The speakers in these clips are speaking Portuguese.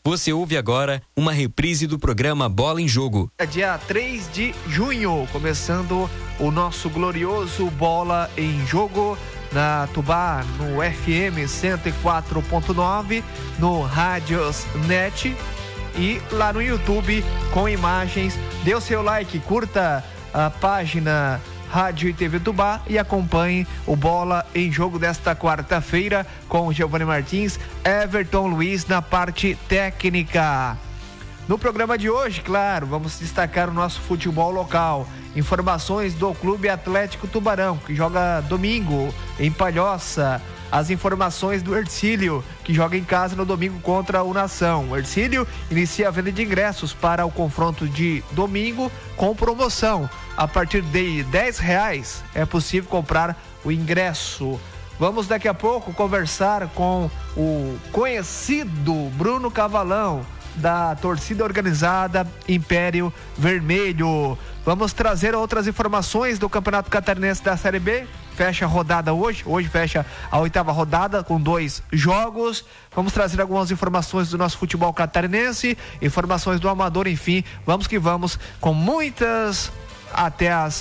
Você ouve agora uma reprise do programa Bola em Jogo. É dia 3 de junho, começando o nosso glorioso Bola em Jogo na Tubá, no FM 104.9, no Rádios Net e lá no YouTube com imagens. Dê o seu like, curta a página Rádio e TV Tubá e acompanhe o Bola em Jogo desta quarta-feira com Giovanni Martins, Everton Luiz na parte técnica. No programa de hoje, claro, vamos destacar o nosso futebol local. Informações do Clube Atlético Tubarão, que joga domingo em Palhoça. As informações do Hercílio, que joga em casa no domingo contra o Nação. O Hercílio inicia a venda de ingressos para o confronto de domingo com promoção. A partir de R$10 é possível comprar o ingresso. Vamos daqui a pouco conversar com o conhecido Bruno Cavalão, da torcida organizada Império Vermelho. Vamos trazer outras informações do Campeonato Catarinense da Série B. Fecha a rodada hoje fecha a 8ª rodada com 2 jogos. Vamos trazer algumas informações do nosso futebol catarinense, informações do amador, enfim, vamos que vamos com muitas até as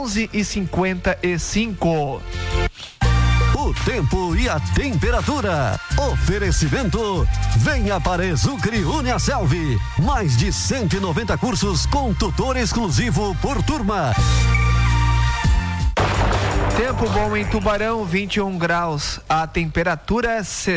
11h55. O tempo e a temperatura. Oferecimento. Venha para Exucre Uniaselv. Mais de 190 cursos com tutor exclusivo por turma. Tempo bom em Tubarão, 21 graus. A temperatura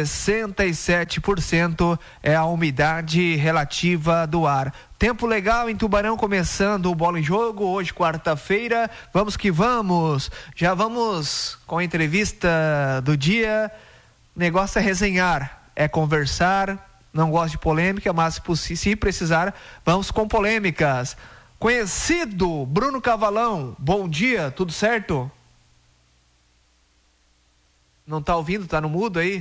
67% é a umidade relativa do ar. Tempo legal em Tubarão, começando o Bola em Jogo, hoje quarta-feira, vamos que vamos, já vamos com a entrevista do dia. Negócio é resenhar, é conversar, não gosto de polêmica, mas se precisar, vamos com polêmicas. Conhecido Bruno Cavalão, bom dia, tudo certo? Não tá ouvindo, tá no mudo aí?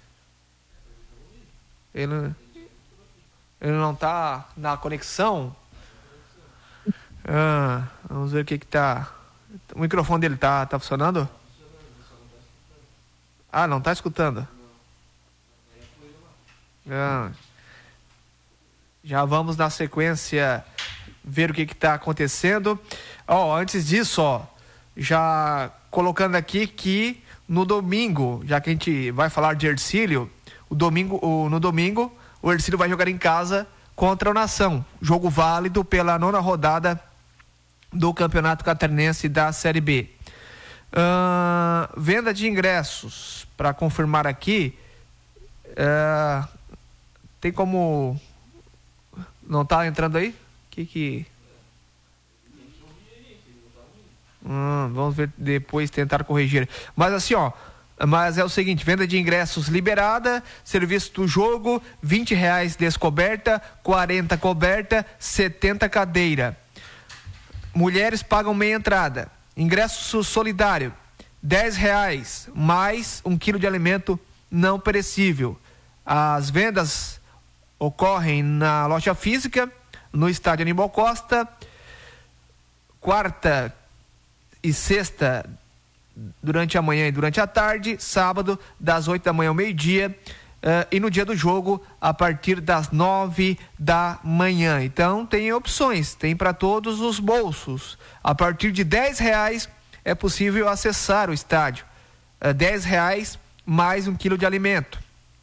Ele não tá na conexão? Vamos ver o que tá. O microfone dele tá funcionando? Não tá escutando? Já vamos na sequência ver o que tá acontecendo. Antes disso, já colocando aqui que no domingo, já que a gente vai falar de Hercílio, no domingo o Hercílio vai jogar em casa contra o Nação. Jogo válido pela 9ª rodada do Campeonato Catarinense da Série B. Venda de ingressos, para confirmar aqui, tem como... Não tá entrando aí? Vamos ver depois, tentar corrigir. Mas assim, mas é o seguinte: venda de ingressos liberada, serviço do jogo, R$20 descoberta, 40 coberta, 70 cadeira. Mulheres pagam meia entrada. Ingresso solidário, R$10, mais 1 quilo de alimento não perecível. As vendas ocorrem na loja física, no estádio Aníbal Costa, quarta e sexta durante a manhã e durante a tarde, sábado das 8 da manhã ao meio-dia, e no dia do jogo a partir das 9 da manhã. Então tem opções, tem para todos os bolsos. A partir de R$10 é possível acessar o estádio. R$10 mais 1 quilo de alimento.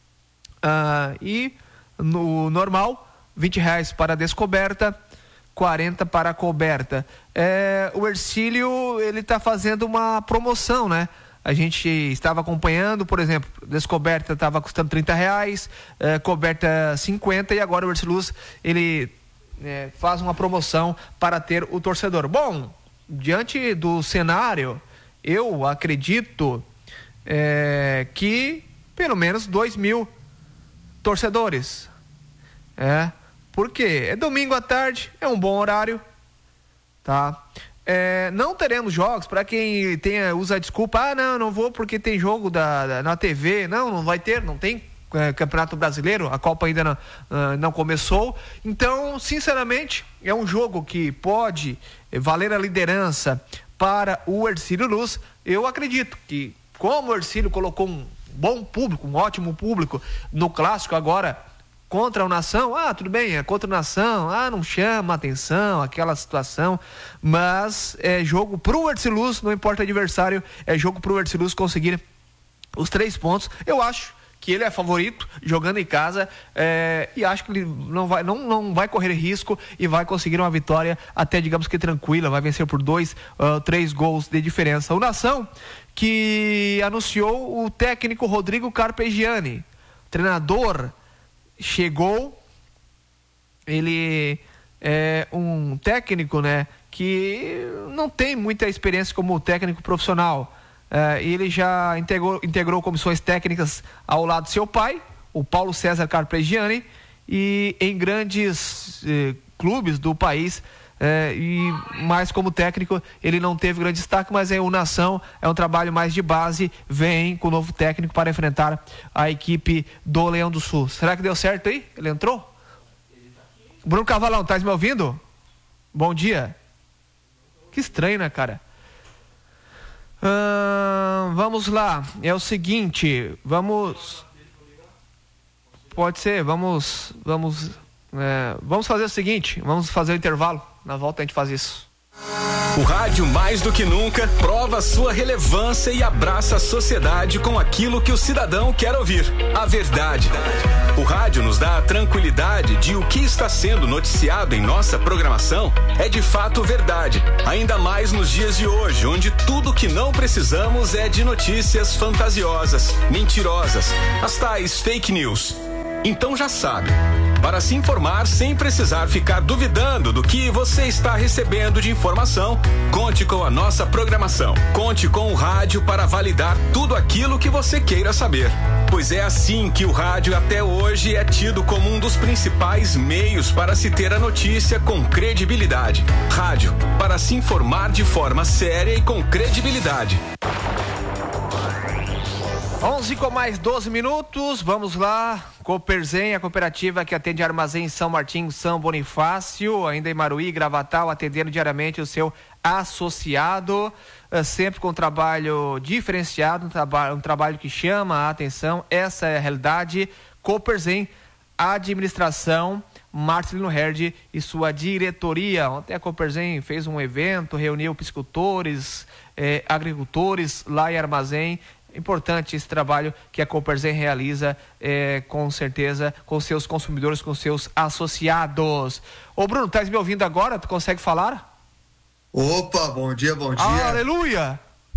E no normal, R$20 para a descoberta, 40 para a coberta. O Hercílio, ele está fazendo uma promoção, né? A gente estava acompanhando, por exemplo, descoberta estava custando R$30, coberta 50, e agora o Hercílio Luz, ele faz uma promoção para ter o torcedor. Bom, diante do cenário, eu acredito que pelo menos 2.000 torcedores. Porque é domingo à tarde, é um bom horário, tá? Não teremos jogos, para quem usa a desculpa, não vou porque tem jogo na TV, não vai ter, não tem Campeonato Brasileiro, a Copa ainda não começou. Então, sinceramente, é um jogo que pode valer a liderança para o Hercílio Luz. Eu acredito que, como o Hercílio colocou um bom público, um ótimo público no clássico agora contra o Nação, tudo bem, é contra o Nação, não chama atenção, aquela situação, mas é jogo pro Ercilus, não importa o adversário, é jogo pro Ercilus conseguir os 3 pontos. Eu acho que ele é favorito jogando em casa, e acho que ele não vai correr risco e vai conseguir uma vitória até, digamos que tranquila, vai vencer por 3 gols de diferença. O Nação, que anunciou o técnico Rodrigo Carpegiani, treinador, chegou, ele é um técnico, né, que não tem muita experiência como técnico profissional. Ele já integrou comissões técnicas ao lado do seu pai, o Paulo César Carpegiani, e em grandes clubes do país, e mais como técnico ele não teve grande destaque, mas o Nação é um trabalho mais de base, vem com o novo técnico para enfrentar a equipe do Leão do Sul. Será que deu certo aí? Ele entrou? Bruno Cavalão, tá me ouvindo? Bom dia. Que estranho, né, cara? Vamos lá, é o seguinte, pode ser, vamos fazer o seguinte, vamos fazer o intervalo, na volta a gente faz isso. O rádio, mais do que nunca, prova sua relevância e abraça a sociedade com aquilo que o cidadão quer ouvir, a verdade. O rádio nos dá a tranquilidade de o que está sendo noticiado em nossa programação é de fato verdade, ainda mais nos dias de hoje, onde tudo que não precisamos é de notícias fantasiosas, mentirosas, as tais fake news. Então já sabe, para se informar sem precisar ficar duvidando do que você está recebendo de informação, conte com a nossa programação. Conte com o rádio para validar tudo aquilo que você queira saber. Pois é assim que o rádio até hoje é tido como um dos principais meios para se ter a notícia com credibilidade. Rádio, para se informar de forma séria e com credibilidade. 11 com mais 12 minutos, vamos lá. Cooperzen, a cooperativa que atende Armazém São Martinho, São Bonifácio, ainda em Maruí, Gravatal, atendendo diariamente o seu associado, sempre com um trabalho diferenciado, um trabalho que chama a atenção. Essa é a realidade. Cooperzen, administração, Marcelino Herd e sua diretoria. Ontem a Cooperzen fez um evento, reuniu piscicultores, agricultores lá em Armazém. Importante esse trabalho que a Cooperzen realiza, com certeza, com seus consumidores, com seus associados. Ô Bruno, tá me ouvindo agora? Tu consegue falar? Opa, bom dia. Aleluia!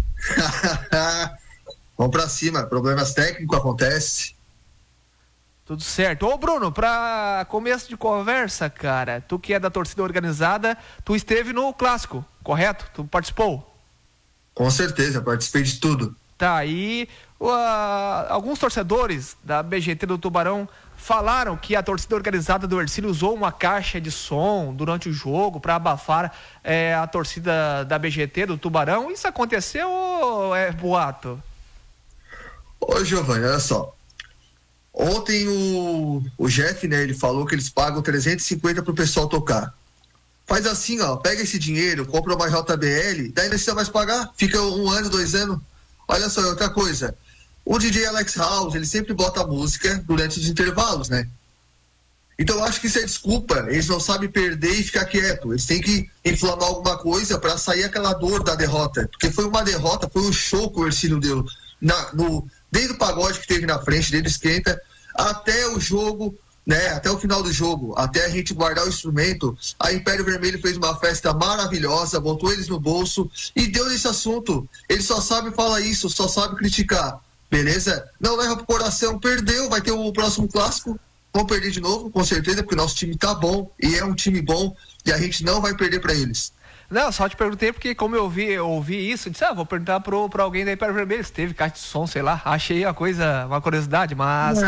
Vamos pra cima, problemas técnicos acontecem. Tudo certo. Ô Bruno, pra começo de conversa, cara, tu que é da torcida organizada, tu esteve no Clássico, correto? Tu participou? Com certeza, participei de tudo. Tá, e alguns torcedores da BGT do Tubarão falaram que a torcida organizada do Ercílio usou uma caixa de som durante o jogo para abafar a torcida da BGT do Tubarão. Isso aconteceu ou é boato? Ô Giovanni, olha só. Ontem o Jeff, né, ele falou que eles pagam 350 pro pessoal tocar. Faz assim, ó, pega esse dinheiro, compra uma JBL, daí não precisa mais pagar, fica 1 ano, 2 anos. Olha só, outra coisa, o DJ Alex House, ele sempre bota música durante os intervalos, né? Então eu acho que isso é desculpa, eles não sabem perder e ficar quieto, eles têm que inflamar alguma coisa para sair aquela dor da derrota, porque foi uma derrota, foi um show que o Ercílio deu, desde o pagode que teve na frente, desde o esquenta, até o jogo, né? Até o final do jogo, até a gente guardar o instrumento. A Império Vermelho fez uma festa maravilhosa, botou eles no bolso e deu nesse assunto. Eles só sabem falar isso, só sabem criticar, beleza? Não leva pro coração, perdeu, vai ter o próximo clássico, vão perder de novo, com certeza, porque o nosso time tá bom e é um time bom e a gente não vai perder para eles. Não, só te perguntei porque como eu ouvi isso, disse, vou perguntar pra alguém da Império Vermelho se teve caixa de som, sei lá, achei uma curiosidade, mas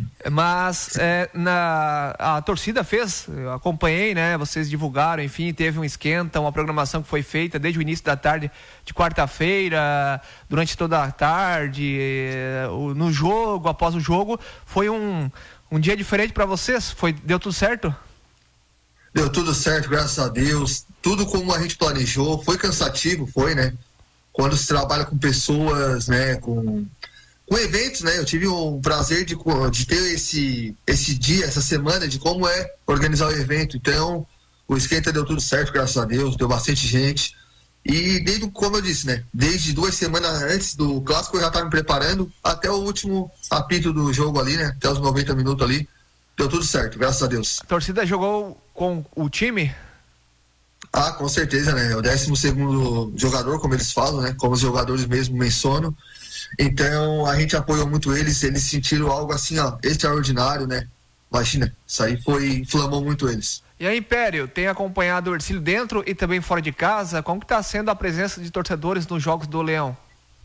a torcida fez, eu acompanhei, né, vocês divulgaram, enfim, teve um esquenta, uma programação que foi feita desde o início da tarde de quarta-feira, durante toda a tarde, no jogo, após o jogo, foi um dia diferente pra vocês? Deu tudo certo? Deu tudo certo, graças a Deus, tudo como a gente planejou, foi cansativo, foi, né? Quando se trabalha com pessoas, né, com com eventos, né? Eu tive um prazer de ter esse dia, essa semana, de como é organizar o evento. Então, o Esquenta deu tudo certo, graças a Deus, deu bastante gente. E como eu disse, né? Desde 2 semanas antes do clássico eu já estava me preparando, até o último apito do jogo ali, né? Até os 90 minutos ali. Deu tudo certo, graças a Deus. A torcida jogou com o time? Ah, com certeza, né? O 12º jogador, como eles falam, né? Como os jogadores mesmo mencionam. Então, a gente apoiou muito eles sentiram algo assim, ó, extraordinário, né? Imagina, isso aí inflamou muito eles. E a Império tem acompanhado o Hercílio dentro e também fora de casa? Como que está sendo a presença de torcedores nos jogos do Leão?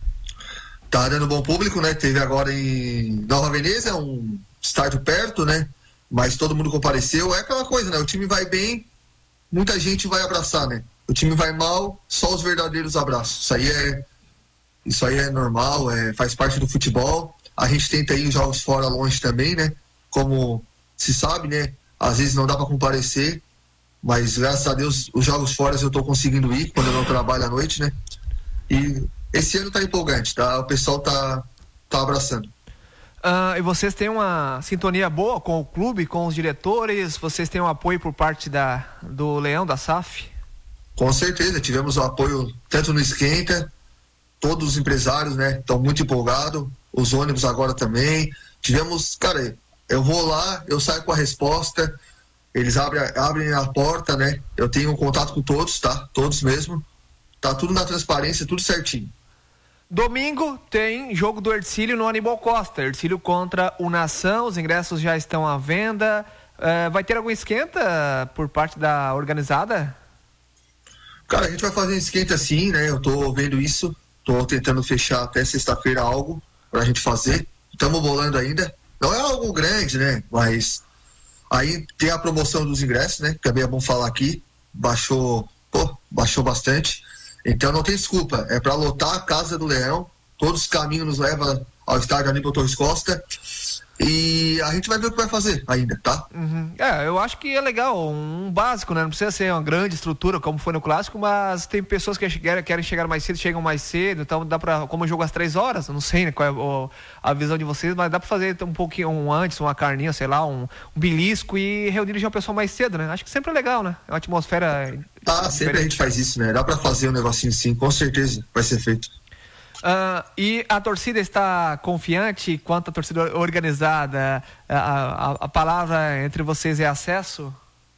Tá dando bom público, né? Teve agora em Nova Veneza, um estádio perto, né? Mas todo mundo compareceu. É aquela coisa, né? O time vai bem, muita gente vai abraçar, né? O time vai mal, só os verdadeiros abraços. Isso aí é normal, faz parte do futebol. A gente tenta ir jogos fora longe também, né? Como se sabe, né? Às vezes não dá para comparecer, mas graças a Deus os jogos fora eu tô conseguindo ir quando eu não trabalho à noite, né? E esse ano tá empolgante, tá? O pessoal tá abraçando. E vocês têm uma sintonia boa com o clube, com os diretores? Vocês têm um apoio por parte do Leão, da SAF? Com certeza, tivemos o apoio tanto no Esquenta, todos os empresários, né, estão muito empolgados, os ônibus agora também. Tivemos, cara, eu vou lá, eu saio com a resposta, eles abrem a porta, né, eu tenho um contato com todos, tá? Todos mesmo, tá tudo na transparência, tudo certinho. Domingo tem jogo do Hercílio no Aníbal Costa, Hercílio contra o Nação, os ingressos já estão à venda. Vai ter algum esquenta por parte da organizada? Cara, a gente vai fazer um esquenta sim, né? Eu tô vendo isso, tô tentando fechar até sexta-feira algo pra gente fazer. Estamos bolando ainda. Não é algo grande, né? Mas aí tem a promoção dos ingressos, né? Também é bom falar aqui. Baixou bastante. Então não tem desculpa, é para lotar a Casa do Leão, todos os caminhos nos levam ao estádio Aníbal Torres Costa e a gente vai ver o que vai fazer ainda, tá? Uhum. Eu acho que é legal, um básico, né? Não precisa ser uma grande estrutura como foi no Clássico, mas tem pessoas que querem chegar mais cedo, chegam mais cedo, então dá pra, como o jogo às 3 horas, eu não sei, né, qual é a visão de vocês, mas dá pra fazer um pouquinho antes, uma carninha, sei lá, um belisco e reunir já o pessoal mais cedo, né? Acho que sempre é legal, né? É uma atmosfera sempre a gente faz isso, né? Dá pra fazer um negocinho sim, com certeza vai ser feito. E a torcida está confiante quanto à torcida organizada? A palavra entre vocês é acesso?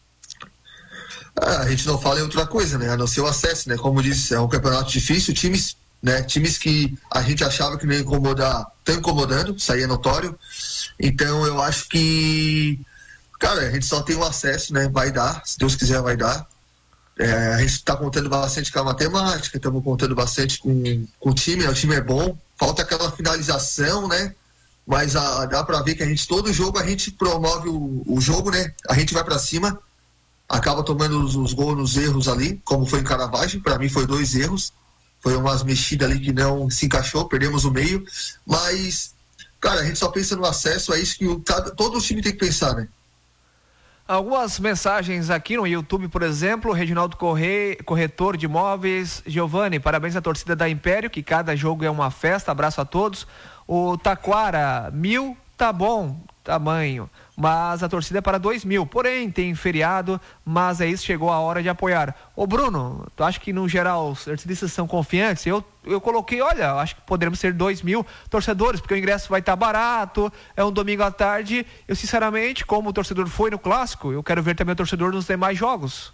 A gente não fala em outra coisa, né? A não ser o acesso, né? Como disse, é um campeonato difícil, times que a gente achava que não ia incomodar, estão incomodando, isso aí é notório. Então eu acho que, cara, a gente só tem o acesso, né? Vai dar, se Deus quiser vai dar. A gente está contando bastante com a matemática, estamos contando bastante com o time, o time é bom, falta aquela finalização, né? Mas dá para ver que todo jogo a gente promove o jogo, né? A gente vai para cima, acaba tomando os gols nos erros ali, como foi em Caravaggio, para mim foi 2 erros, foi umas mexidas ali que não se encaixou, perdemos o meio, mas, cara, a gente só pensa no acesso, é isso que todo time tem que pensar, né? Algumas mensagens aqui no YouTube, por exemplo, Reginaldo Corretor de Imóveis, Giovanni, parabéns à torcida da Império, que cada jogo é uma festa, abraço a todos. O Taquara, 1.000 tá bom, tamanho, mas a torcida é para 2.000, porém tem feriado, mas é isso, chegou a hora de apoiar. Ô Bruno, tu acha que no geral os torcedores são confiantes? Eu coloquei, olha, acho que poderemos ser 2.000 torcedores, porque o ingresso vai estar barato, é um domingo à tarde, eu sinceramente, como o torcedor foi no Clássico, eu quero ver também o torcedor nos demais jogos.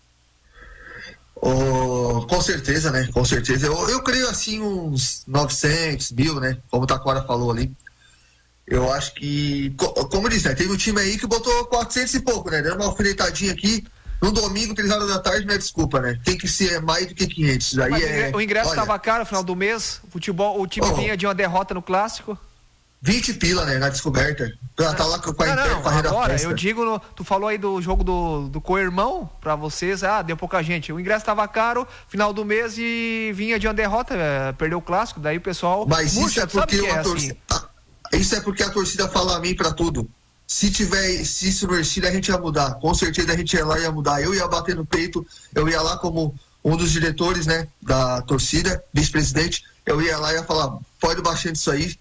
Com certeza, né, com certeza, eu creio assim uns 900, 1.000, né, como o Taquara falou ali. Eu acho que, como eu disse, né, teve um time aí que botou 400 e pouco, né, dando uma alfinetadinha aqui, no domingo, 3 horas da tarde, não é desculpa, né, tem que ser mais do que 500. Aí o ingresso estava caro no final do mês, o time vinha de uma derrota no Clássico. 20 pila, né, na descoberta. Ela tá lá com a Império agora, eu digo, tu falou aí do jogo do co-irmão, pra vocês, deu pouca gente. O ingresso tava caro, final do mês e vinha de uma derrota, perdeu o Clássico, daí o pessoal... Mas murcha, isso é porque isso é porque a torcida fala amém pra tudo. Se isso no Hercílio, a gente ia mudar. Com certeza a gente ia lá e ia mudar. Eu ia bater no peito, eu ia lá como um dos diretores, né, da torcida, vice-presidente, eu ia lá e ia falar, pode baixar isso aí,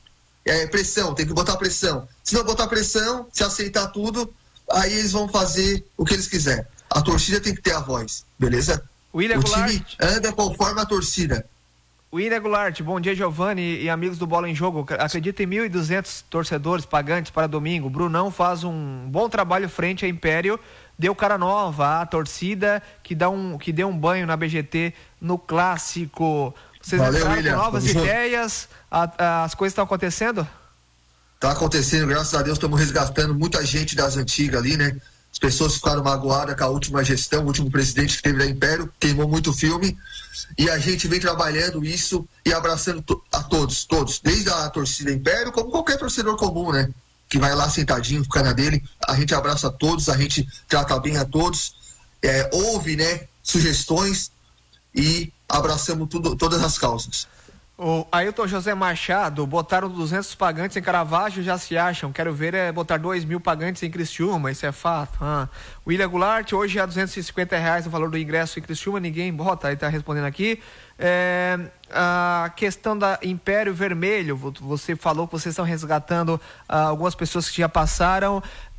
pressão, tem que botar pressão. Se não botar pressão, se aceitar tudo, aí eles vão fazer o que eles quiserem. A torcida tem que ter a voz, beleza? O time anda conforme a torcida. William Goulart, bom dia, Giovanni e amigos do Bola em Jogo. Acredito em 1.200 torcedores pagantes para domingo. Brunão faz um bom trabalho frente a Império. Deu cara nova, a torcida que deu um banho na BGT no clássico. Vocês entraram com novas ideias? As coisas estão acontecendo? Tá acontecendo, graças a Deus, estamos resgatando muita gente das antigas ali, né? As pessoas ficaram magoadas com a última gestão, o último presidente que teve da Império, queimou muito o filme, e a gente vem trabalhando isso e abraçando a todos, desde a torcida Império, como qualquer torcedor comum, né? Que vai lá sentadinho, fica na dele, a gente abraça todos, a gente trata bem a todos, ouve, né, sugestões e abraçamos todas as causas. O Ailton José Machado, botaram 200 pagantes em Caravaggio, já se acham. Quero ver botar 2.000 pagantes em Criciúma, isso é fato. William Goulart, hoje é R$250 o valor do ingresso em Criciúma, ninguém bota, ele está respondendo aqui. A questão da Império Vermelho, você falou que vocês estão resgatando algumas pessoas que já passaram.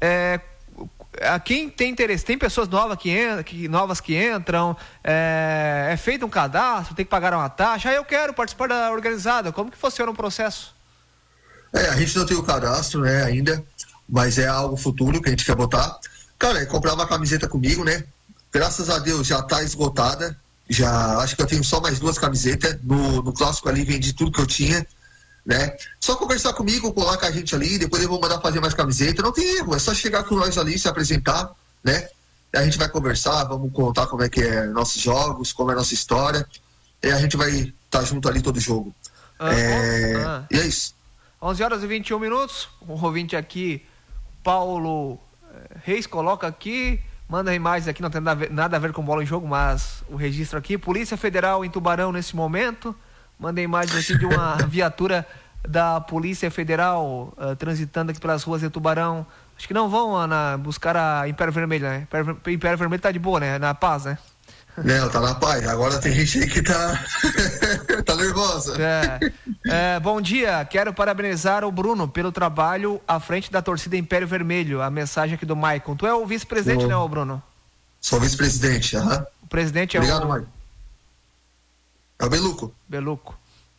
Quem tem interesse, tem pessoas novas que entram, é feito um cadastro, tem que pagar uma taxa. Eu quero participar da organizada. Como que funciona o processo? A gente não tem o cadastro, né, ainda, mas é algo futuro que a gente quer botar. Cara, comprar uma camiseta comigo, né? Graças a Deus já tá esgotada. Já acho que eu tenho só mais 2 camisetas. No clássico ali vendi tudo que eu tinha, né? Só conversar comigo, colar com a gente ali, depois eu vou mandar fazer mais camiseta, não tem erro, é só chegar com nós ali, se apresentar, né? A gente vai conversar, vamos contar como é que é nossos jogos, como é a nossa história, e a gente vai estar junto ali todo jogo. E é isso. 11h21, um ouvinte aqui, Paulo Reis, coloca aqui, manda a imagem aqui, não tem nada a ver com Bola em Jogo, mas o registro aqui, Polícia Federal em Tubarão nesse momento. Mandei imagens aqui de uma viatura da Polícia Federal transitando aqui pelas ruas de Tubarão. Acho que não vão, Ana, buscar a Império Vermelho, né? Império Vermelho tá de boa, né? Na paz, né? Não, tá na paz. Agora tem gente aí que tá tá nervosa. Bom dia, quero parabenizar o Bruno pelo trabalho à frente da torcida Império Vermelho. A mensagem aqui do Maicon. Tu é o vice-presidente, né, Bruno? Sou vice-presidente, O presidente Obrigado, Maicon. É o Beluco.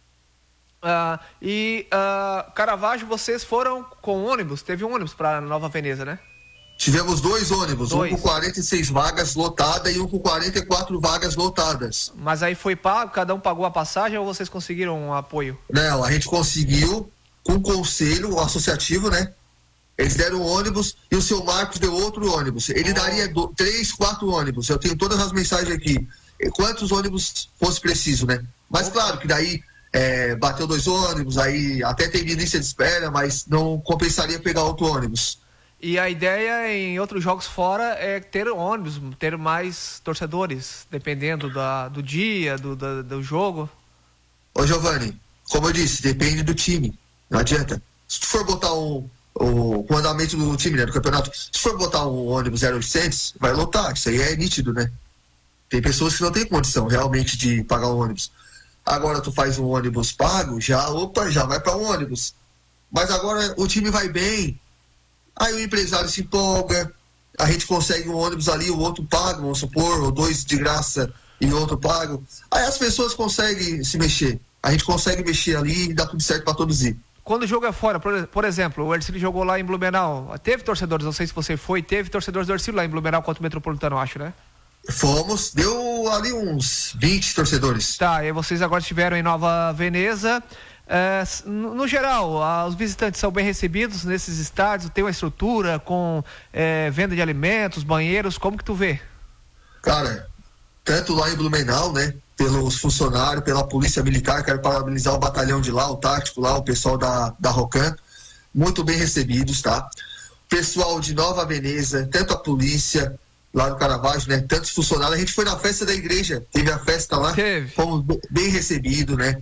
Caravaggio, vocês foram com ônibus? Teve um ônibus para Nova Veneza, né? Tivemos 2 ônibus, um com 46 vagas lotadas e um com 44 vagas lotadas. Mas aí foi pago, cada um pagou a passagem ou vocês conseguiram um apoio? Não, a gente conseguiu com o conselho associativo, né? Eles deram um ônibus e o seu Marcos deu outro ônibus. Ele daria 3, 4 ônibus. Eu tenho todas as mensagens aqui. Quantos ônibus fosse preciso, né? Mas claro que daí bateu 2 ônibus, aí até tem lista de espera, mas não compensaria pegar outro ônibus. E a ideia em outros jogos fora é ter ônibus, ter mais torcedores, dependendo do dia, do jogo. Ô Giovanni, como eu disse, depende do time, não adianta. Se tu for botar o andamento do time, né, do campeonato, se for botar um ônibus 0800, vai lotar, isso aí é nítido, né? Tem pessoas que não têm condição realmente de pagar um ônibus. Agora tu faz um ônibus pago, já vai para um ônibus. Mas agora o time vai bem, aí o empresário se empolga, a gente consegue um ônibus ali, o outro pago, vamos supor, ou 2 de graça e o outro pago. Aí as pessoas conseguem se mexer. A gente consegue mexer ali e dá tudo certo para todos ir. Quando o jogo é fora, por exemplo, o Ercílio jogou lá em Blumenau, teve torcedores, não sei se você foi, teve torcedores do Ercílio lá em Blumenau contra o Metropolitano, acho, né? Fomos, deu ali uns 20 torcedores. Tá, e vocês agora estiveram em Nova Veneza. No geral, os visitantes são bem recebidos nesses estádios, tem uma estrutura com venda de alimentos, banheiros, como que tu vê? Cara, tanto lá em Blumenau, né, pelos funcionários, pela polícia militar, quero parabenizar o batalhão de lá, o tático lá, o pessoal da Rocan, muito bem recebidos, tá? Pessoal de Nova Veneza, tanto a polícia lá no Caravaggio, né, tantos funcionários, a gente foi na festa da igreja, teve a festa lá, fomos bem recebidos, né?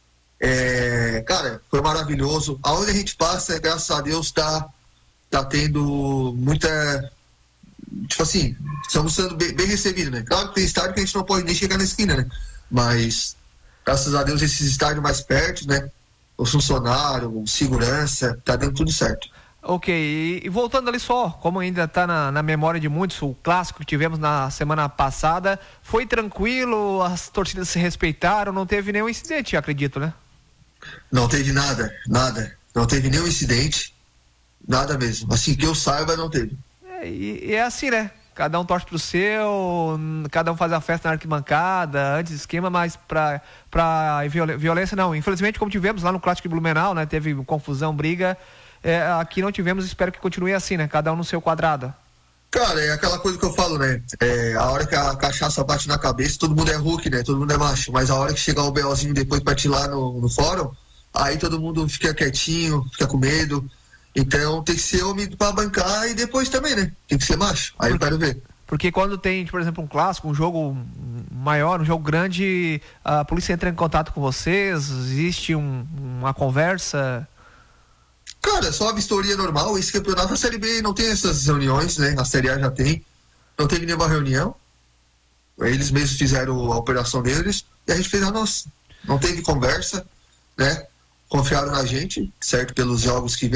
Cara, foi maravilhoso. Aonde a gente passa, graças a Deus, tá tendo muita, tipo assim, estamos sendo bem recebidos, né? Claro que tem estádio que a gente não pode nem chegar na esquina, né? Mas, graças a Deus, esses estádios mais perto, né? o funcionário, o segurança, tá dando tudo certo. Ok, e voltando ali só, como ainda está na memória de muitos, o clássico que tivemos na semana passada, foi tranquilo, as torcidas se respeitaram, não teve nenhum incidente, acredito, né? Não teve nada, não teve nenhum incidente, nada mesmo, assim que eu saiba não teve. E é assim, né? Cada um torce pro seu, cada um faz a festa na arquibancada, antes esquema, mas pra violência não, infelizmente como tivemos lá no clássico de Blumenau, né? Teve confusão, briga. Aqui não tivemos, espero que continue assim, né? Cada um no seu quadrado. Cara, é aquela coisa que eu falo, né? A hora que a cachaça bate na cabeça, todo mundo é Hulk, né? Todo mundo é macho. Mas a hora que chegar o BOzinho depois pra ir lá no fórum, aí todo mundo fica quietinho, fica com medo. Então tem que ser homem pra bancar e depois também, né? Tem que ser macho. Aí eu quero ver. Porque quando tem, por exemplo, um clássico, um jogo maior, um jogo grande, a polícia entra em contato com vocês, existe uma conversa... Cara, é só a vistoria normal. Esse campeonato, a Série B não tem essas reuniões, né? A Série A já tem. Não teve nenhuma reunião. Eles mesmos fizeram a operação deles e a gente fez a nossa. Não teve conversa, né? Confiaram na gente, certo? Pelos jogos que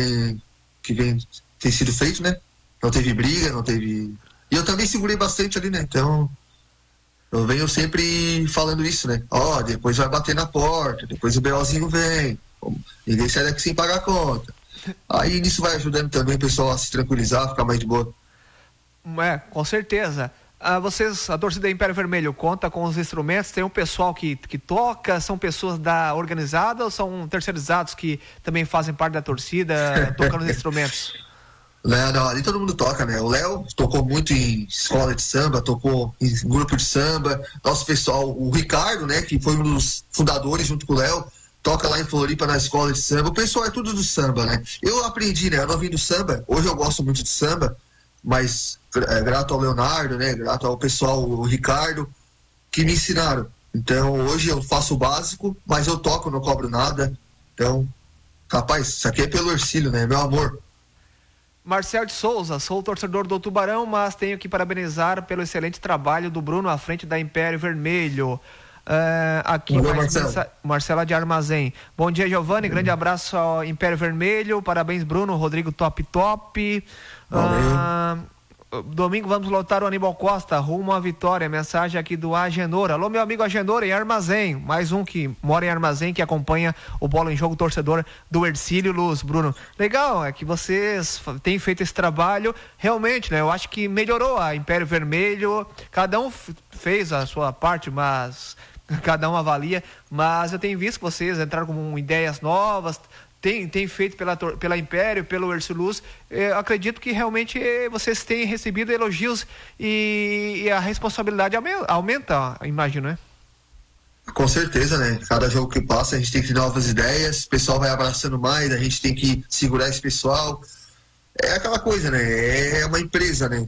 tem sido feito, né? Não teve briga, não teve... E eu também segurei bastante ali, né? Então, eu venho sempre falando isso, né? Depois vai bater na porta, depois o BOzinho vem. Ninguém sai daqui sem pagar a conta. Aí nisso vai ajudando também o pessoal a se tranquilizar, ficar mais de boa. Com certeza. Vocês, a torcida Império Vermelho, conta com os instrumentos? Tem um pessoal que toca? São pessoas da organizada ou são terceirizados que também fazem parte da torcida, tocando os instrumentos? Não, ali todo mundo toca, né? O Léo tocou muito em escola de samba, tocou em grupo de samba. Nosso pessoal, o Ricardo, né, que foi um dos fundadores junto com o Léo, toca lá em Floripa na escola de samba. O pessoal é tudo do samba, né? Eu aprendi, né? Eu não vim do samba. Hoje eu gosto muito de samba, mas grato ao Leonardo, né? Grato ao pessoal, o Ricardo, que me ensinaram. Então, hoje eu faço o básico, mas eu toco, não cobro nada. Então, rapaz, isso aqui é pelo Ercílio, né? Meu amor. Marcel de Souza, sou torcedor do Tubarão, mas tenho que parabenizar pelo excelente trabalho do Bruno à frente da Império Vermelho. Aqui Marcela de Armazém. Bom dia, Giovanni, grande abraço ao Império Vermelho, parabéns, Bruno, Rodrigo top. Domingo vamos lotar o Aníbal Costa rumo à vitória, mensagem aqui do Agenor. Alô, meu amigo Agenor em Armazém, mais um que mora em Armazém, que acompanha o Bola em Jogo, torcedor do Ercílio Luz. Bruno, legal, é que vocês têm feito esse trabalho, realmente, né, eu acho que melhorou a Império Vermelho, cada um fez a sua parte, mas cada um avalia, mas eu tenho visto que vocês entraram com ideias novas, tem feito pela Império, pelo Ercílio Luz. Acredito que realmente vocês têm recebido elogios e a responsabilidade aumenta, imagino, né? Com certeza, né? Cada jogo que passa a gente tem que ter novas ideias, o pessoal vai abraçando mais, a gente tem que segurar esse pessoal. É aquela coisa, né? É uma empresa, né?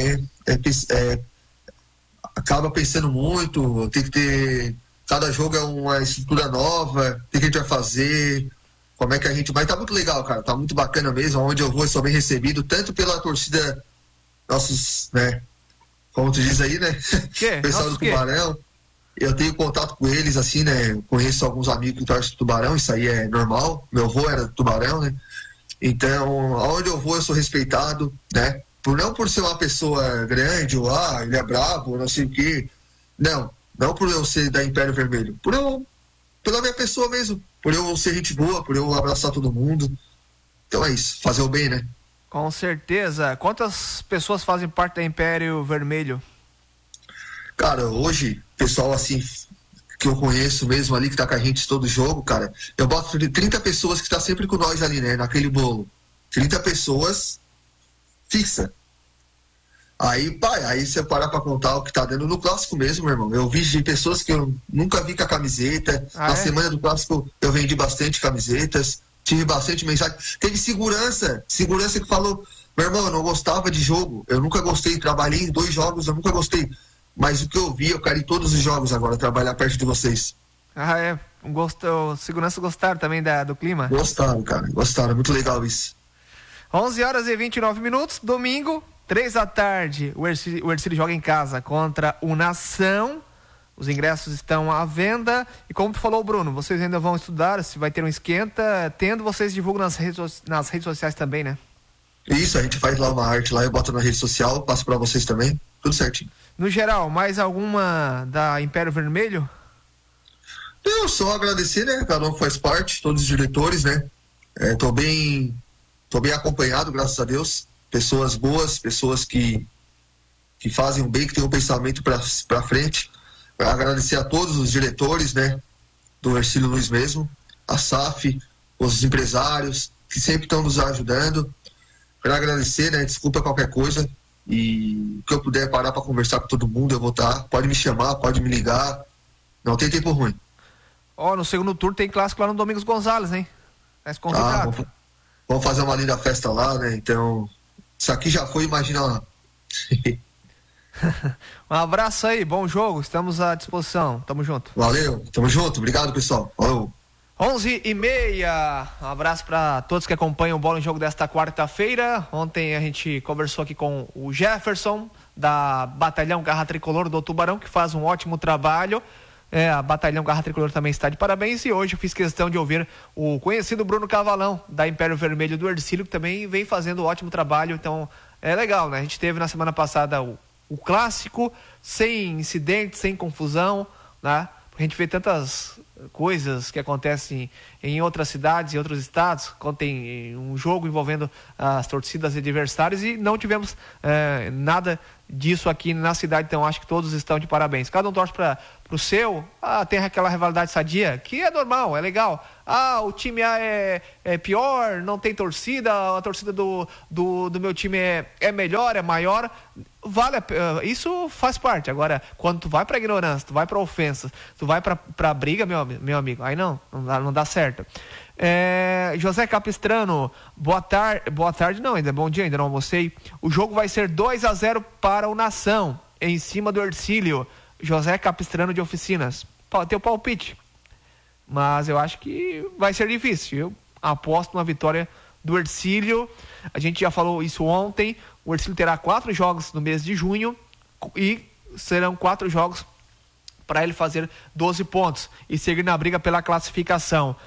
Acaba pensando muito, tem que ter... Cada jogo é uma estrutura nova, o que a gente vai fazer... Como é que a gente... Mas tá muito legal, cara. Tá muito bacana mesmo. Onde eu vou, eu sou bem recebido. Tanto pela torcida... Nossos, né? Como tu diz aí, né? Pessoal do Tubarão. Eu tenho contato com eles, assim, né? Eu conheço alguns amigos que torcem do Tubarão. Isso aí é normal. Meu avô era do Tubarão, né? Então, aonde eu vou, eu sou respeitado, né? Não por ser uma pessoa grande, ou ele é bravo, ou não sei o quê. Não por eu ser da Império Vermelho. Pela minha pessoa mesmo. Por eu ser gente boa, por eu abraçar todo mundo. Então é isso, fazer o bem, né? Com certeza. Quantas pessoas fazem parte da Império Vermelho? Cara, hoje, pessoal assim, que eu conheço mesmo ali, que tá com a gente todo jogo, cara, eu boto 30 pessoas que tá sempre com nós ali, né? Naquele bolo. 30 pessoas fixa. Aí você parar pra contar o que tá dando no clássico mesmo, meu irmão. Eu vi de pessoas que eu nunca vi com a camiseta. Na semana do clássico eu vendi bastante camisetas, tive bastante mensagem. Teve segurança que falou, meu irmão, eu não gostava de jogo, eu nunca gostei, trabalhei em 2 jogos, eu nunca gostei. Mas o que eu vi, eu quero em todos os jogos agora, trabalhar perto de vocês. Segurança gostaram também do clima? Gostaram, cara, muito legal isso. 11h29, domingo, 3 da tarde, o Ercílio joga em casa contra o Nação, Os ingressos estão à venda e, como tu falou, Bruno, vocês ainda vão estudar se vai ter um esquenta. Tendo, vocês divulgam nas redes sociais também, né? Isso, a gente faz lá uma arte lá, eu boto na rede social, passo para vocês também, tudo certinho. No geral, mais alguma da Império Vermelho? Não, só agradecer, né? Cada um faz parte, todos os diretores, né? Tô bem acompanhado, graças a Deus. Pessoas boas, pessoas que fazem o bem, que têm um pensamento para frente. Agradecer a todos os diretores, né? Do Hercílio Luiz mesmo, a SAF, os empresários que sempre estão nos ajudando. Quero agradecer, né? Desculpa qualquer coisa. E que eu puder parar para conversar com todo mundo, eu vou estar. Pode me chamar, pode me ligar. Não tem tempo ruim. No segundo turno tem clássico lá no Domingos Gonzalez, hein? Mais complicado. Vamos fazer uma linda festa lá, né? Então, isso aqui já foi, imagina lá. Um abraço aí, bom jogo, estamos à disposição, tamo junto. Valeu, tamo junto, obrigado pessoal, falou. 11h30, um abraço para todos que acompanham o Bola em Jogo desta quarta-feira. Ontem a gente conversou aqui com o Jefferson, da Batalhão Garra Tricolor do Tubarão, que faz um ótimo trabalho. A Batalhão Garra Tricolor também está de parabéns, e hoje eu fiz questão de ouvir o conhecido Bruno Cavalão, da Império Vermelho do Hercílio, que também vem fazendo um ótimo trabalho. Então é legal, né? A gente teve na semana passada o clássico, sem incidentes, sem confusão, né? A gente vê tantas coisas que acontecem em outras cidades e outros estados, quando tem um jogo envolvendo as torcidas adversárias, e não tivemos nada disso aqui na cidade. Então acho que todos estão de parabéns. Cada um torce para o seu. Tem aquela rivalidade sadia, que é normal, é legal. O time A é pior, não tem torcida, a torcida do meu time é melhor, é maior. Isso faz parte. Agora, quando tu vai pra ignorância, tu vai pra ofensa, tu vai pra briga, meu amigo, aí não dá certo. José Capistrano, boa tarde não, ainda bom dia, ainda não almocei. O jogo vai ser 2-0 para o Nação, em cima do Hercílio. José Capistrano de Oficinas, teu palpite, mas eu acho que vai ser difícil. Eu aposto numa vitória do Hercílio. A gente já falou isso ontem. O Hercílio terá 4 jogos no mês de junho e serão 4 jogos para ele fazer 12 pontos e seguir na briga pela classificação.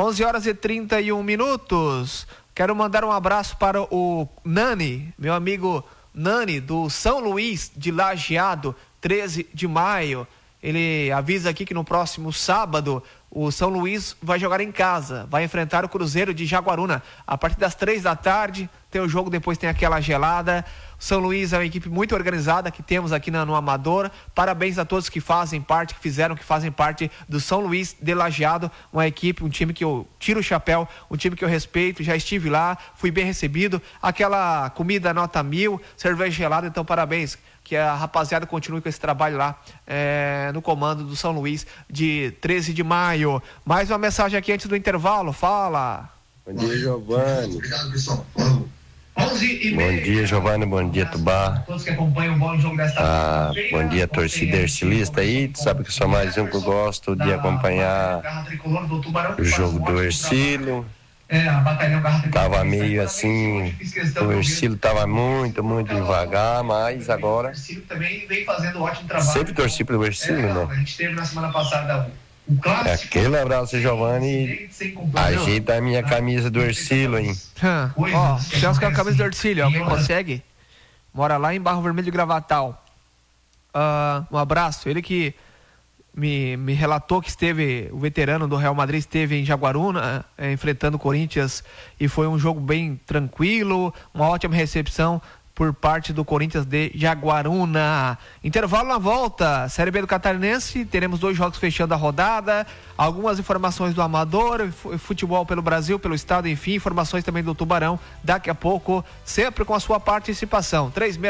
11h31. Quero mandar um abraço para o Nani, meu amigo Nani, do São Luís de Lajeado, 13 de maio. Ele avisa aqui que no próximo sábado o São Luís vai jogar em casa, vai enfrentar o Cruzeiro de Jaguaruna a partir das 3 da tarde. Tem o jogo, depois tem aquela gelada. O São Luís é uma equipe muito organizada que temos aqui no Amador. Parabéns a todos que fazem parte do São Luís de Lajeado, uma equipe, um time que eu tiro o chapéu, um time que eu respeito. Já estive lá, fui bem recebido, aquela comida nota 1000, cerveja gelada. Então parabéns, que a rapaziada continue com esse trabalho lá no comando do São Luís de 13 de maio. Mais uma mensagem aqui antes do intervalo, fala. Bom dia, Giovanni. Obrigado, pessoal. 11h30. Bom dia, Giovanni. Bom dia, Tubá. Todos que acompanham o Bola em Jogo desta bom dia, torcida hercilista aí. Tu sabe que eu sou mais um que eu gosto de acompanhar o jogo do Hercílio. Tava meio assim, o Hercílio tava muito devagar, mas agora sempre torci pelo Hercílio, né? A gente teve na semana passada Aquele abraço, Giovanni. Ajeita a minha camisa do Hercílio, hein? Celso com a camisa do Hercílio, alguém consegue? Mora lá em Barro Vermelho de Gravatal. Um abraço. Ele que me relatou que o veterano do Real Madrid esteve em Jaguaruna, enfrentando o Corinthians, e foi um jogo bem tranquilo, uma ótima recepção por parte do Corinthians de Jaguaruna. Intervalo na volta, Série B do Catarinense, teremos 2 jogos fechando a rodada, algumas informações do Amador, futebol pelo Brasil, pelo estado, enfim, informações também do Tubarão, daqui a pouco, sempre com a sua participação.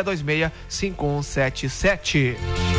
3626-5177.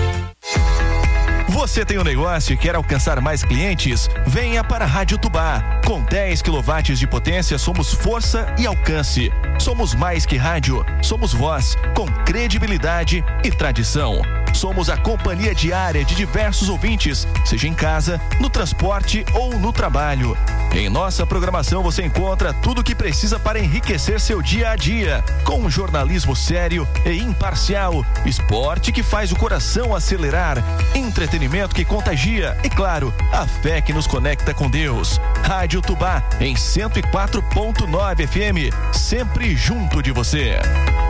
Você tem um negócio e quer alcançar mais clientes? Venha para a Rádio Tubá. Com 10 kW de potência, somos força e alcance. Somos mais que rádio, somos voz, com credibilidade e tradição. Somos a companhia diária de diversos ouvintes, seja em casa, no transporte ou no trabalho. Em nossa programação você encontra tudo o que precisa para enriquecer seu dia a dia, com um jornalismo sério e imparcial, esporte que faz o coração acelerar, entretenimento que contagia e, claro, a fé que nos conecta com Deus. Rádio Tubá em 104.9 FM, sempre junto de você.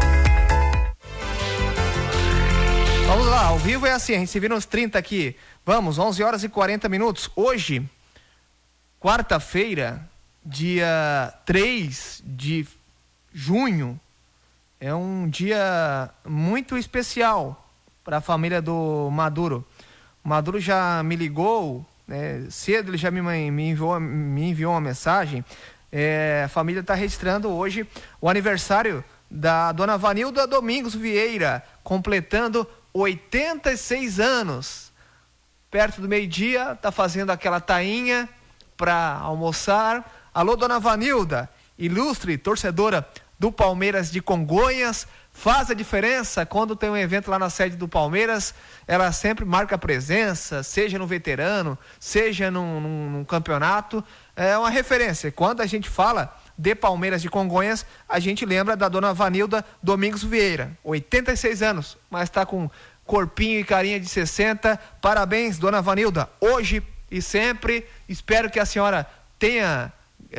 Vamos lá, ao vivo é assim, a gente se vira nos 30 aqui. Vamos, 11h40. Hoje, quarta-feira, dia 3 de junho, é um dia muito especial para a família do Maduro. O Maduro já me ligou, cedo ele já me enviou uma mensagem. A família está registrando hoje o aniversário da dona Vanilda Domingos Vieira, completando 86 anos. Perto do meio-dia, está fazendo aquela tainha para almoçar. Alô, dona Vanilda, ilustre torcedora do Palmeiras de Congonhas, faz a diferença quando tem um evento lá na sede do Palmeiras. Ela sempre marca presença, seja no veterano, seja num campeonato. É uma referência. Quando a gente fala de Palmeiras de Congonhas, a gente lembra da dona Vanilda Domingos Vieira, 86 anos, mas está com corpinho e carinha de 60. Parabéns, dona Vanilda, hoje e sempre. Espero que a senhora tenha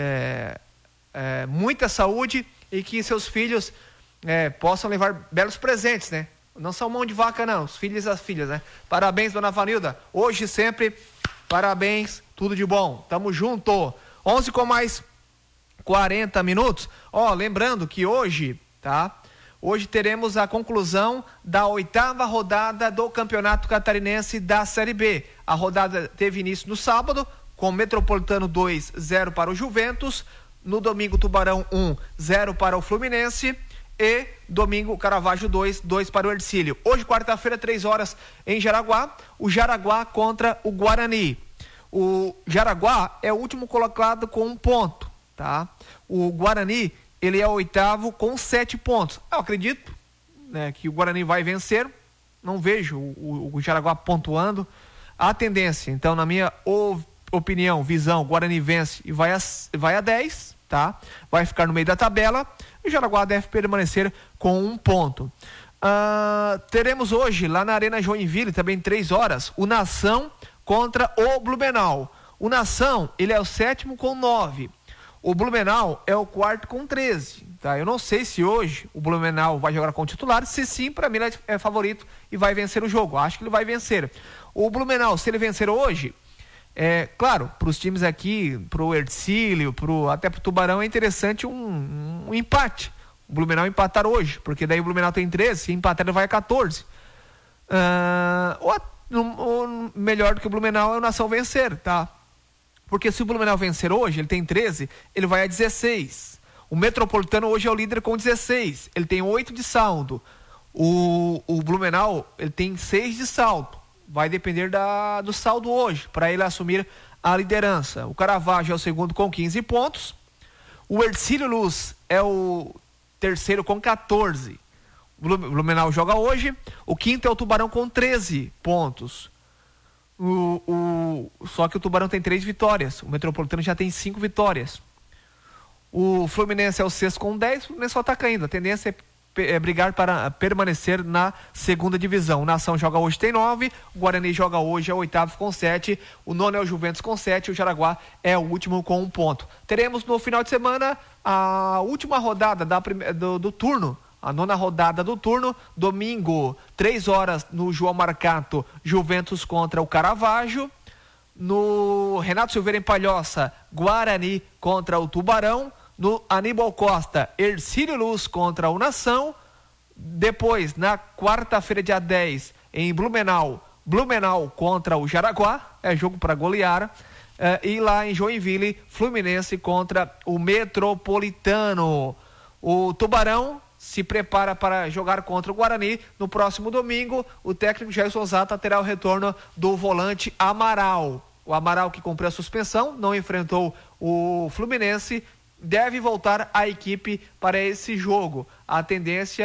muita saúde e que seus filhos possam levar belos presentes, né? Não são mão de vaca, não, os filhos e as filhas, né? Parabéns, dona Vanilda, hoje e sempre. Parabéns, tudo de bom, tamo junto. 11h40. Lembrando que hoje, tá? Hoje teremos a conclusão da 8ª rodada do Campeonato Catarinense da Série B. A rodada teve início no sábado, com o Metropolitano 2-0 para o Juventus. No domingo, Tubarão 1-0 para o Fluminense. E domingo, Caravaggio 2 para o Hercílio. Hoje, quarta-feira, 3h, em Jaraguá, o Jaraguá contra o Guarani. O Jaraguá é o último colocado com 1 ponto, tá? O Guarani, ele é o 8º com 7 pontos. Eu acredito, né, que o Guarani vai vencer. Não vejo o Jaraguá pontuando. A tendência, então, na minha opinião, visão, o Guarani vence e vai a 10, tá? Vai ficar no meio da tabela. O Jaraguá deve permanecer com 1 ponto. Teremos hoje, lá na Arena Joinville, também 3h, o Nação contra o Blumenau. O Nação, ele é o 7º com 9. O Blumenau é o 4º com 13. Tá? Eu não sei se hoje o Blumenau vai jogar com o titular. Se sim, para mim ele é favorito e vai vencer o jogo. Acho que ele vai vencer. O Blumenau, se ele vencer hoje, claro, para os times aqui, para o Hercílio, até para o Tubarão, é interessante um empate. O Blumenau empatar hoje, porque daí o Blumenau tem 13, se empatar ele vai a 14. Ou melhor do que o Blumenau é o Nação vencer, tá? Porque se o Blumenau vencer hoje, ele tem 13, ele vai a 16. O Metropolitano hoje é o líder com 16, ele tem 8 de saldo. O Blumenau, ele tem 6 de saldo. Vai depender do saldo hoje, para ele assumir a liderança. O Caravaggio é o 2º com 15 pontos. O Hercílio Luz é o 3º com 14. O Blumenau joga hoje. O 5º é o Tubarão com 13 pontos. Só que o Tubarão tem 3 vitórias. O Metropolitano já tem 5 vitórias. O Fluminense é o 6º com 10. O Fluminense só está caindo. A tendência é brigar para permanecer na 2ª divisão. O Nação joga hoje, tem 9. O Guarani joga hoje, é o 8º com 7. O 9º é o Juventus com 7. O Jaraguá é o último com 1 ponto. Teremos no final de semana a última rodada do turno. A 9ª rodada do turno, domingo, 3h, no João Marcato, Juventus contra o Caravaggio. No Renato Silveira em Palhoça, Guarani contra o Tubarão. No Aníbal Costa, Hercílio Luz contra o Nação. Depois, na quarta-feira, dia 10, em Blumenau contra o Jaraguá, é jogo para golear. E lá em Joinville, Fluminense contra o Metropolitano. O Tubarão se prepara para jogar contra o Guarani no próximo domingo. O técnico Jair Sozata terá o retorno do volante Amaral. O Amaral, que cumpriu a suspensão, não enfrentou o Fluminense, deve voltar à equipe para esse jogo. A tendência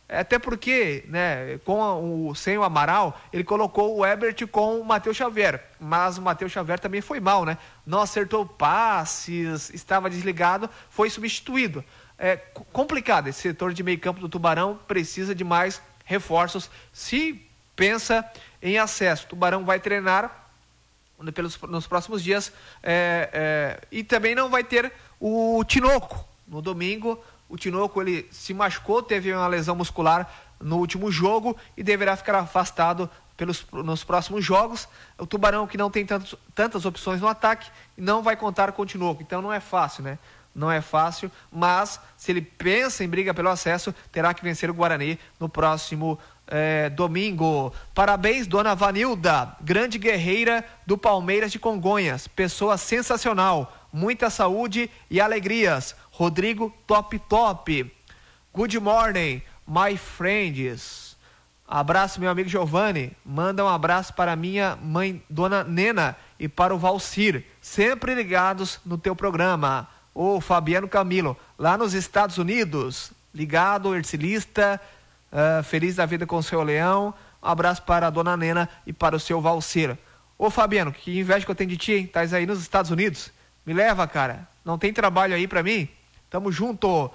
Até porque, né, sem o Amaral, ele colocou o Herbert com o Matheus Xavier, mas o Matheus Xavier também foi mal, né? Não acertou passes, estava desligado, foi substituído. É complicado, esse setor de meio campo do Tubarão precisa de mais reforços. Se pensa em acesso, o Tubarão vai treinar nos próximos dias e também não vai ter o Tinoco no domingo. O Tinoco, ele se machucou, teve uma lesão muscular no último jogo e deverá ficar afastado nos próximos jogos. O Tubarão, que não tem tantas opções no ataque, não vai contar com o Tinoco. Então não é fácil, né? Não é fácil, mas se ele pensa em briga pelo acesso, terá que vencer o Guarani no próximo domingo. Parabéns, dona Vanilda, grande guerreira do Palmeiras de Congonhas, pessoa sensacional, muita saúde e alegrias. Rodrigo, top. Good morning, my friends. Abraço, meu amigo Giovanni. Manda um abraço para minha mãe, dona Nena, e para o Valcir, sempre ligados no teu programa. O Fabiano Camilo, lá nos Estados Unidos, ligado, ercilista, feliz da vida com o seu leão. Um abraço para a dona Nena e para o seu Valcir. Ô Fabiano, que inveja que eu tenho de ti, hein? Estás aí nos Estados Unidos? Me leva, cara. Não tem trabalho aí pra mim? Tamo junto.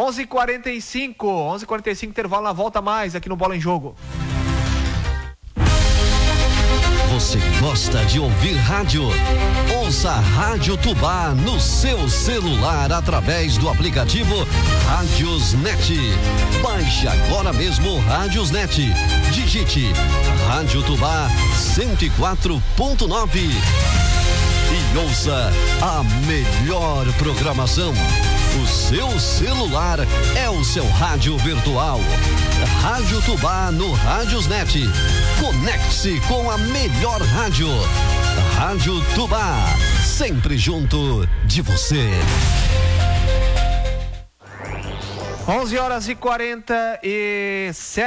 11h45, intervalo, na volta mais aqui no Bola em Jogo. Você gosta de ouvir rádio? Ouça a Rádio Tubá no seu celular através do aplicativo Rádiosnet. Baixe agora mesmo o Rádiosnet. Digite Rádio Tubá 104.9 e ouça a melhor programação. O seu celular é o seu rádio virtual. Rádio Tubá no Rádiosnet. Conecte-se com a melhor rádio. Rádio Tubá, sempre junto de você. 11h47.